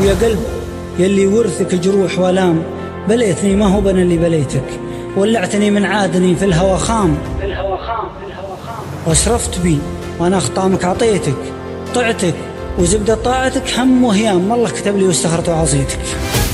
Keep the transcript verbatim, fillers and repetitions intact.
ويا قلب يلي ورثك جروح والام، بليتني ما هو بنا اللي بليتك، ولعتني من عادني في الهوى خام، في الهوى خام في الهوى خام واسرفت بي وانا خطامك عطيتك، طعتك وزبدة طاعتك هم وهيام، والله كتب لي واستخرت وعصيتك.